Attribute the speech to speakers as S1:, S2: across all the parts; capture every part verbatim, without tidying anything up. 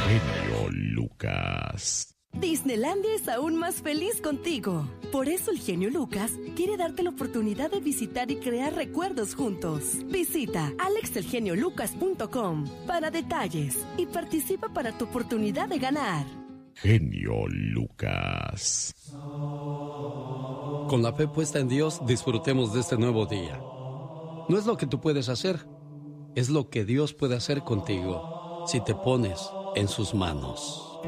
S1: genio Lucas.
S2: Disneylandia es aún más feliz contigo. Por eso el genio Lucas quiere darte la oportunidad de visitar y crear recuerdos juntos. Visita alex el genio lucas punto com para detalles y participa para tu oportunidad de ganar.
S1: Genio Lucas.
S3: Con la fe puesta en Dios, disfrutemos de este nuevo día. No es lo que tú puedes hacer, es lo que Dios puede hacer contigo si te pones en sus manos.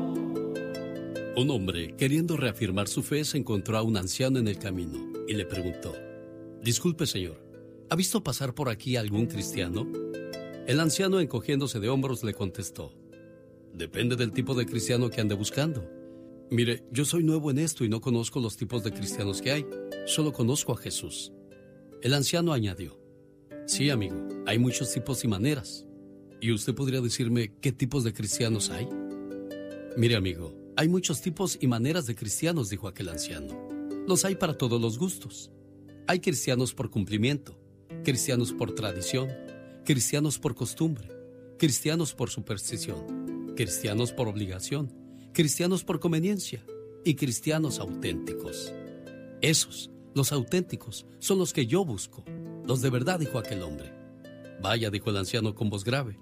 S3: Un hombre, queriendo reafirmar su fe, se encontró a un anciano en el camino y le preguntó: «Disculpe, señor, ¿ha visto pasar por aquí algún cristiano?». El anciano, encogiéndose de hombros, le contestó: «Depende del tipo de cristiano que ande buscando. Mire, yo soy nuevo en esto y no conozco los tipos de cristianos que hay, solo conozco a Jesús». El anciano añadió: «Sí, amigo, hay muchos tipos y maneras. ¿Y usted podría decirme qué tipos de cristianos hay?». «Mire, amigo, hay muchos tipos y maneras de cristianos», dijo aquel anciano. «Los hay para todos los gustos. Hay cristianos por cumplimiento, cristianos por tradición, cristianos por costumbre, cristianos por superstición, cristianos por obligación, cristianos por conveniencia y cristianos auténticos. Esos, los auténticos, son los que yo busco, los de verdad», dijo aquel hombre. «Vaya», dijo el anciano con voz grave,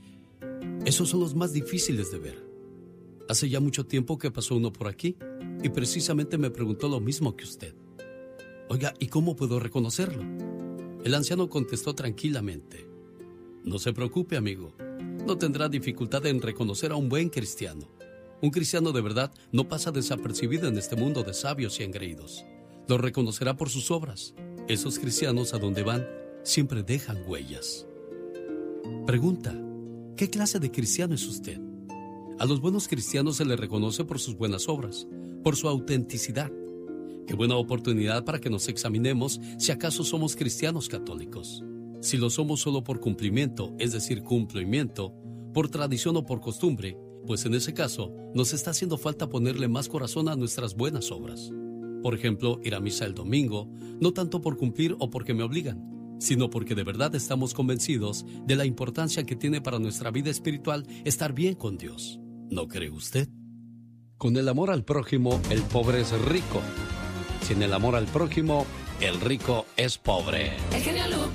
S3: «esos son los más difíciles de ver. Hace ya mucho tiempo que pasó uno por aquí y precisamente me preguntó lo mismo que usted. Oiga, ¿y cómo puedo reconocerlo?». El anciano contestó tranquilamente: «No se preocupe, amigo, no tendrá dificultad en reconocer a un buen cristiano. Un cristiano de verdad no pasa desapercibido en este mundo de sabios y engreídos. Lo reconocerá por sus obras. Esos cristianos, a donde van, siempre dejan huellas». Pregunta: ¿qué clase de cristiano es usted? A los buenos cristianos se les reconoce por sus buenas obras, por su autenticidad. Qué buena oportunidad para que nos examinemos si acaso somos cristianos católicos. Si lo somos solo por cumplimiento, es decir, cumplimiento, por tradición o por costumbre, pues en ese caso nos está haciendo falta ponerle más corazón a nuestras buenas obras. Por ejemplo, ir a misa el domingo, no tanto por cumplir o porque me obligan, sino porque de verdad estamos convencidos de la importancia que tiene para nuestra vida espiritual estar bien con Dios. ¿No cree usted? Con el amor al prójimo, el pobre es rico. Sin el amor al prójimo, el rico es pobre.
S4: El genio Lucas.